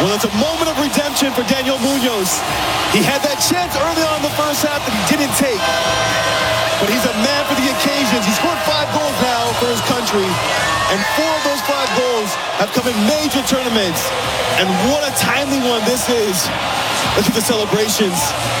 Well, it's a moment of redemption for Daniel Munoz. He had that chance early on in the first half that he didn't take. But he's a man for the occasions. He scored 5 goals now for his country. And 4 of those 5 goals have come in major tournaments. And what a timely one this is. Look at the celebrations.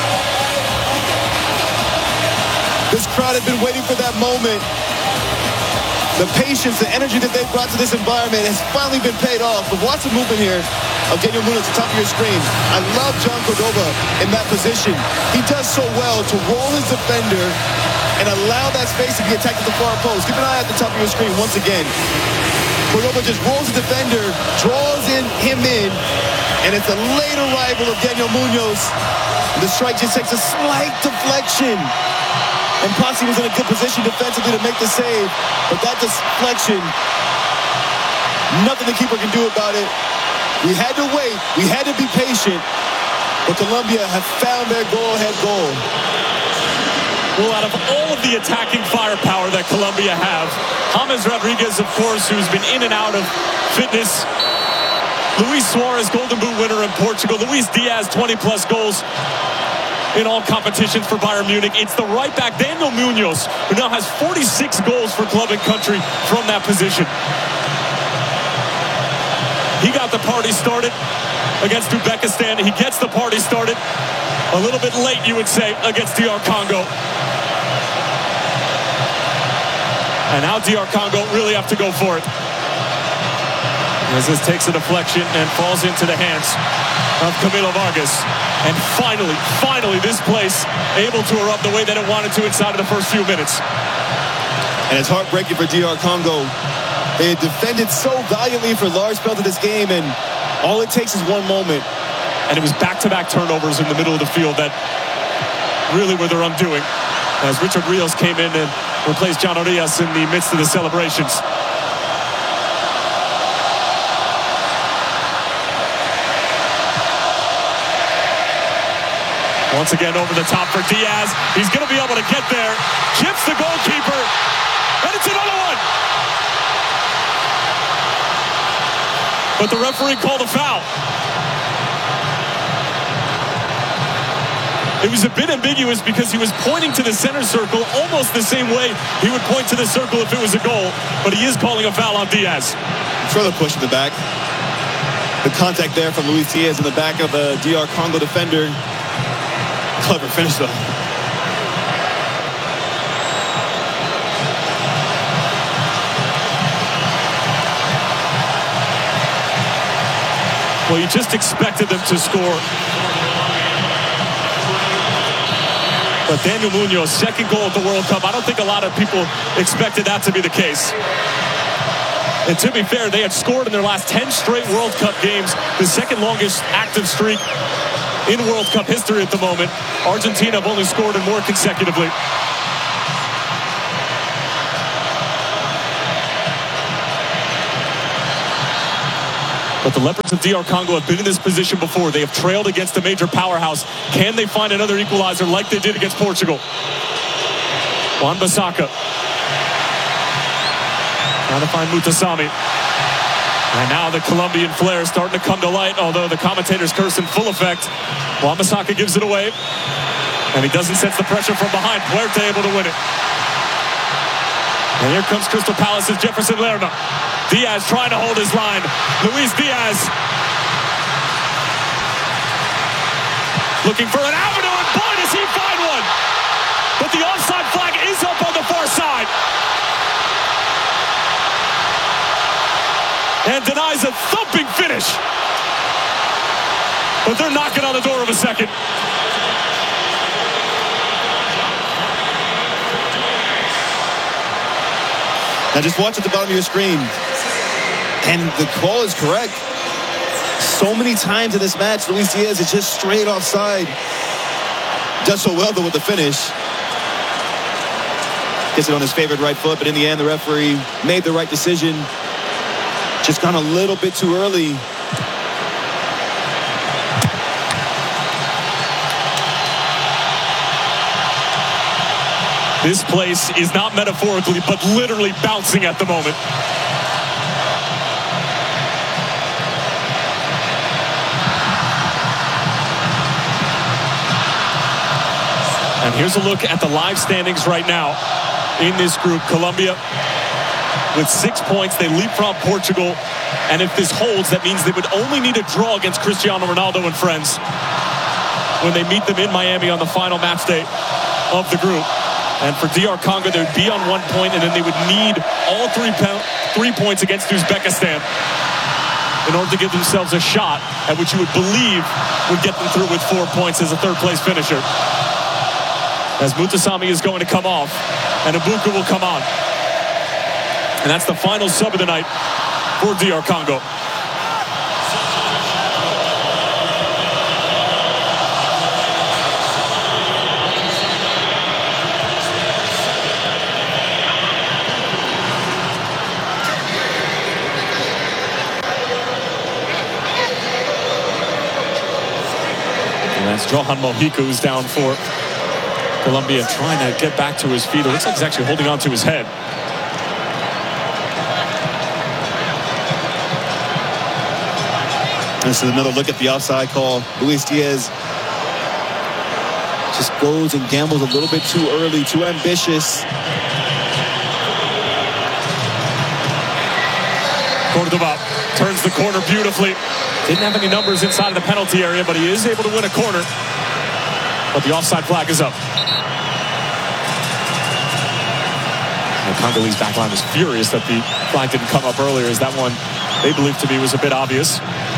This crowd had been waiting for that moment. The patience, the energy that they brought to this environment has finally been paid off. But watch the movement here of Daniel Munoz at the top of your screen. I love John Cordova in that position. He does so well to roll his defender and allow that space to be attacked at the far post. Keep an eye at the top of your screen once again. Cordova just rolls the defender, draws him in, and it's a late arrival of Daniel Munoz. The strike just takes a slight deflection. And Ponce was in a good position defensively to make the save. But that deflection, nothing the keeper can do about it. We had to wait. We had to be patient. But Colombia have found their go-ahead goal. Well, out of all of the attacking firepower that Colombia have, James Rodriguez, of course, who's been in and out of fitness. Luis Suarez, Golden Boot winner in Portugal. Luis Diaz, 20-plus goals in all competitions for Bayern Munich. It's the right back, Daniel Munoz, who now has 46 goals for club and country from that position. He got the party started against Uzbekistan. He gets the party started a little bit late, you would say, against DR Congo. And now DR Congo really have to go for it, as this takes a deflection and falls into the hands of Camilo Vargas. And finally, this place able to erupt the way that it wanted to inside of the first few minutes. And it's heartbreaking for DR Congo. They had defended so valiantly for large spells of this game, and all it takes is one moment. And it was back-to-back turnovers in the middle of the field that really were their undoing, as Richard Rios came in and replaced John Arias in the midst of the celebrations. Once again over the top for Diaz. He's going to be able to get there. Chips the goalkeeper. And it's another one. But the referee called a foul. It was a bit ambiguous because he was pointing to the center circle almost the same way he would point to the circle if it was a goal. But he is calling a foul on Diaz. Further push in the back. The contact there from Luis Diaz in the back of a DR Congo defender. Clever finish, though. Well, you just expected them to score. But Daniel Munoz, second goal at the World Cup. I don't think a lot of people expected that to be the case. And to be fair, they had scored in their last 10 straight World Cup games, the second longest active streak in World Cup history at the moment. Argentina have only scored in more consecutively. But the Leopards of DR Congo have been in this position before. They have trailed against a major powerhouse. Can they find another equalizer like they did against Portugal? Wan-Bissaka. Trying to find Mutasami. And now the Colombian flair is starting to come to light, although the commentators curse in full effect. Wan-Bissaka gives it away. And he doesn't sense the pressure from behind. Puerta able to win it. And here comes Crystal Palace's Jefferson Lerma. Diaz trying to hold his line. Luis Diaz looking for an avenue, and boy, does he find one. But the offside flag is up on the far side. And denies a thumping finish. But they're knocking on the door of a second. Now just watch at the bottom of your screen. And the call is correct. So many times in this match, Luis Diaz is just straight offside. Does so well, though, with the finish. Gets it on his favorite right foot, but in the end, the referee made the right decision. Just gone a little bit too early. This place is not metaphorically, but literally bouncing at the moment. And here's a look at the live standings right now in this group. Colombia with 6 points. They leapfrog Portugal. And if this holds, that means they would only need a draw against Cristiano Ronaldo and friends when they meet them in Miami on the final match day of the group. And for DR Congo, they would be on 1 point, and then they would need all 3 points against Uzbekistan in order to give themselves a shot at which you would believe would get them through with 4 points as a third-place finisher. As Mutasami is going to come off, and Ibuka will come on. And that's the final sub of the night for DR Congo. That's Johan Mojica who's down for Colombia, trying to get back to his feet. It looks like he's actually holding on to his head. This is another look at the offside call. Luis Diaz just goes and gambles a little bit too early, too ambitious. Cordoba turns the corner beautifully. Didn't have any numbers inside of the penalty area, but he is able to win a corner. But the offside flag is up. The Congolese backline is furious that the flag didn't come up earlier, as that one they believe to be was a bit obvious.